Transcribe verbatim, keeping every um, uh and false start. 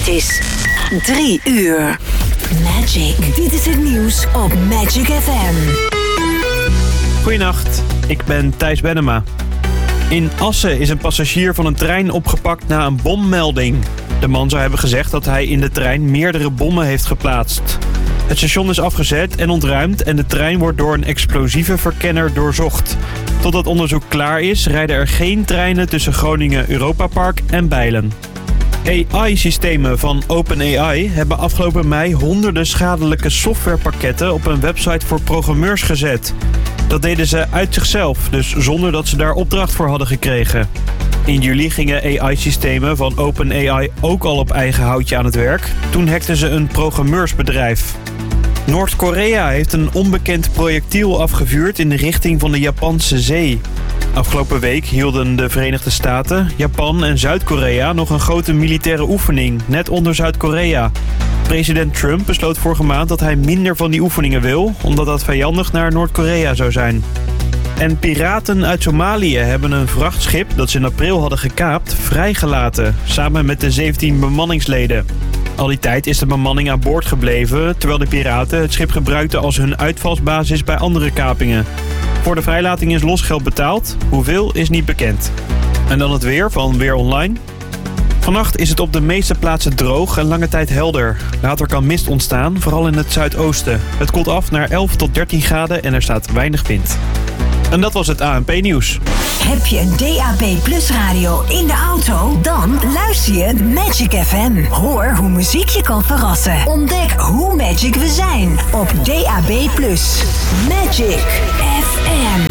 is drie uur. Magic. Dit is het nieuws op Magic F M. Goedenacht, ik ben Thijs Bennema. In Assen is een passagier van een trein opgepakt na een bommelding. De man zou hebben gezegd dat hij in de trein meerdere bommen heeft geplaatst. Het station is afgezet en ontruimd en de trein wordt door een explosieve verkenner doorzocht. Totdat onderzoek klaar is, rijden er geen treinen tussen Groningen Europapark en Bijlen. A I-systemen van OpenAI hebben afgelopen mei honderden schadelijke softwarepakketten op een website voor programmeurs gezet. Dat deden ze uit zichzelf, dus zonder dat ze daar opdracht voor hadden gekregen. In juli gingen A I-systemen van OpenAI ook al op eigen houtje aan het werk. Toen hackten ze een programmeursbedrijf. Noord-Korea heeft een onbekend projectiel afgevuurd in de richting van de Japanse zee. Afgelopen week hielden de Verenigde Staten, Japan en Zuid-Korea nog een grote militaire oefening, net onder Zuid-Korea. President Trump besloot vorige maand dat hij minder van die oefeningen wil, omdat dat vijandig naar Noord-Korea zou zijn. En piraten uit Somalië hebben een vrachtschip dat ze in april hadden gekaapt vrijgelaten, samen met de zeventien bemanningsleden. Al die tijd is de bemanning aan boord gebleven, terwijl de piraten het schip gebruikten als hun uitvalsbasis bij andere kapingen. Voor de vrijlating is losgeld betaald, hoeveel is niet bekend. En dan het weer van Weer Online. Vannacht is het op de meeste plaatsen droog en lange tijd helder. Later kan mist ontstaan, vooral in het zuidoosten. Het koelt af naar elf tot dertien graden en er staat weinig wind. En dat was het A N P-nieuws. Heb je een D A B Plus radio in de auto? Dan luister je Magic F M. Hoor hoe muziek je kan verrassen. Ontdek hoe magic we zijn op D A B Plus. Magic F M.